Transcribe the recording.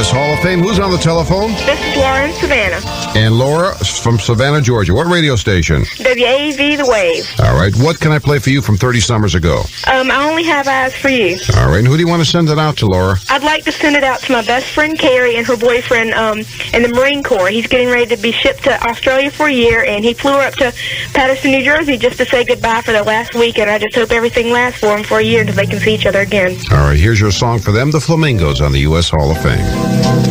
U.S. Hall of Fame. Who's on the telephone? This is Laura in Savannah. And Laura from Savannah, Georgia. What radio station? WAEV The Wave. All right. What can I play for you from 30 summers ago? I Only Have Eyes for You. All right. And who do you want to send it out to, Laura? I'd like to send it out to my best friend Carrie and her boyfriend in the Marine Corps. He's getting ready to be shipped to Australia for a year, and he flew her up to Patterson, New Jersey just to say goodbye for the last week, and I just hope everything lasts for them for a year until they can see each other again. All right. Here's your song for them, the Flamingos on the U.S. Hall of Fame.